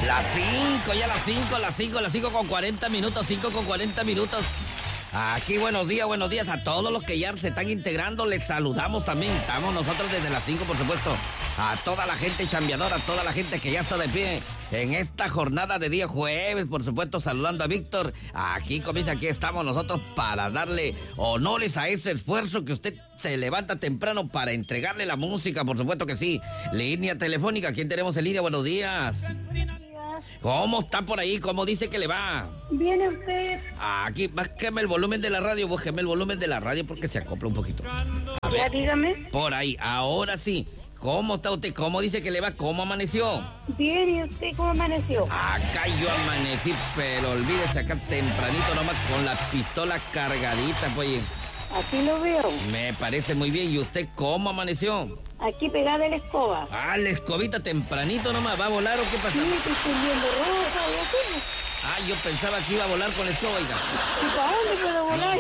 Las 5 con 40 minutos, 5 con 40 minutos. Aquí buenos días a todos los que ya se están integrando, les saludamos también, estamos nosotros desde las 5 por supuesto, a toda la gente chambeadora, a toda la gente que ya está de pie en esta jornada de día jueves, por supuesto saludando a Víctor, aquí estamos nosotros para darle honores a ese esfuerzo que usted se levanta temprano para entregarle la música, por supuesto que sí. Línea telefónica, ¿quién tenemos en línea? Buenos días. ¿Cómo está por ahí? ¿Cómo dice que le va? ¿Viene usted? Aquí, bájeme el volumen de la radio, porque se acopla un poquito. A ver, ya dígame. Por ahí, ahora sí. ¿Cómo está usted? ¿Cómo dice que le va? ¿Cómo amaneció? Bien, ¿y usted cómo amaneció? Acá yo amanecí, pero olvídese acá tempranito nomás con la pistola cargadita, pues. Aquí lo veo. Me parece muy bien. ¿Y usted cómo amaneció? Aquí pegada la escoba. Ah, la escobita tempranito nomás. ¿Va a volar o qué pasa? Sí, estoy viendo rosa, ¿o qué? Ah, yo pensaba que iba a volar con la escoba, oiga. ¿Y para dónde puedo volar?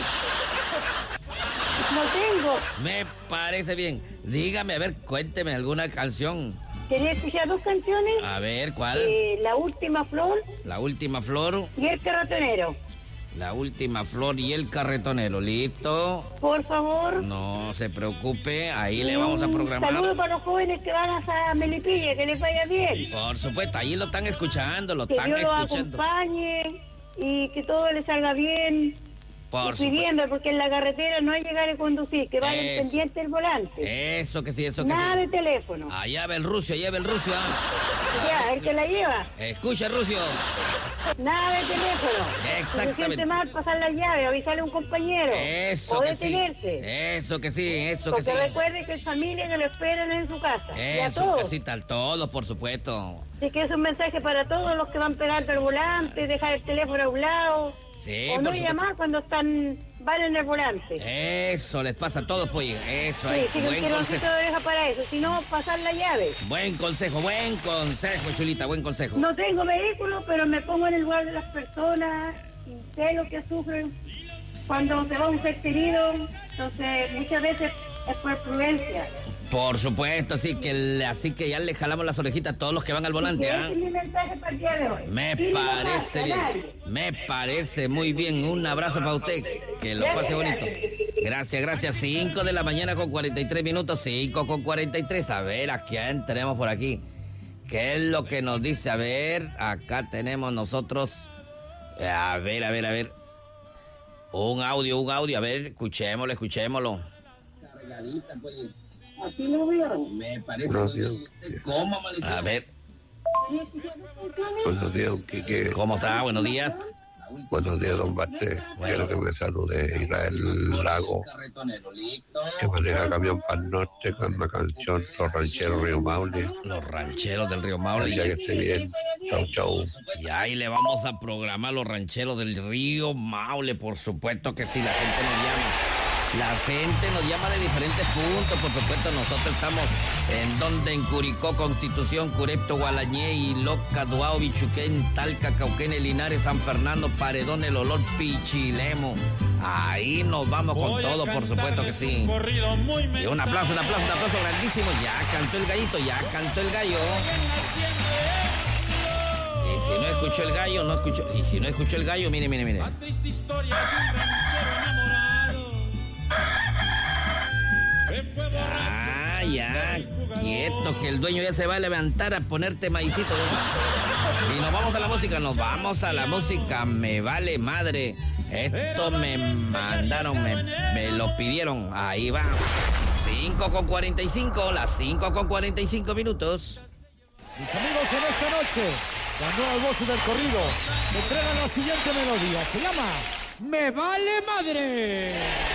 No tengo. Me parece bien. Dígame, a ver, cuénteme alguna canción. Quería escuchar dos canciones. A ver, ¿cuál? La última flor. La última flor. Y el carretonero. La última flor y el carretonero. ¿Listo? Por favor. No se preocupe, ahí le vamos a programar. Saludos para los jóvenes que van a Melipilla, que les vaya bien. Por supuesto, ahí lo están escuchando, que Dios los acompañe y que todo les salga bien. Por pidiendo, porque en la carretera no hay llegar a conducir, que vayan pendiente del volante. Eso que sí, eso que Nada sí. de teléfono. Allá va el rucio, Ya, el que la lleva. Escucha, rucio. Nada de teléfono. Exactamente. Se siente mal pasar la llave, avisarle a un compañero. Eso o que detenerse. sí. Eso que sí, porque recuerde que es familia que lo esperan en su casa. Eso que sí, tal todo, por supuesto. Así que es un mensaje para todos los que van pegando el volante, dejar el teléfono a un lado. Sí, o no llamar cuando van en el volante. Eso les pasa a todos, pues. Eso sí, es. Sí, buen consejo. De oreja para eso, si no, pasar la llave. Buen consejo, Chulita, buen consejo. No tengo vehículo, pero me pongo en el lugar de las personas y sé lo que sufren cuando se va un ser querido. Entonces, muchas veces es por prudencia. Por supuesto, sí, así que ya le jalamos las orejitas a todos los que van al volante. Ese es mi mensaje para el día de hoy. Me parece bien. Me parece muy bien. Un abrazo para usted. Que lo pase bonito. Gracias. 5 de la mañana con 43 minutos. 5 con 43. A ver, ¿a quién tenemos por aquí? ¿Qué es lo que nos dice? A ver, acá tenemos nosotros. A ver. Un audio. A ver, escuchémoslo. Cargadita, pues. Así lo veo. Me parece bien. ¿Cómo amaneció? A ver. Buenos días, don Quique. ¿Cómo está? Buenos días. Buenos días, don Barté. Quiero que me salude Israel Lago, que maneja camión para el norte con la canción Los Rancheros Río Maule. Los Rancheros del Río Maule. Gracias, que esté bien. Chau. Y ahí le vamos a programar Los Rancheros del Río Maule, por supuesto que sí, la gente nos llama. La gente nos llama de diferentes puntos, por supuesto, nosotros estamos en Curicó, Constitución, Curepto, Gualañé, Iloca, Duao, Bichuquén, Talca, Cauquenes, Linares, San Fernando, Paredón, El Olor, Pichilemo. Ahí nos vamos con todo, por supuesto que sí. Y un aplauso grandísimo. Ya cantó el gallito. Y si no escuchó el gallo, no escuchó. Y si no escuchó el gallo, mire. La triste historia de un ranchero enamorado. Ya, quieto, que el dueño ya se va a levantar a ponerte maicito. Y nos vamos a la música, me vale madre. Esto me mandaron, me lo pidieron, ahí va. 5 con 45, las 5 con 45 minutos. Mis amigos, en esta noche, las nuevas voces del corrido me entregan la siguiente melodía, se llama Me Vale Madre.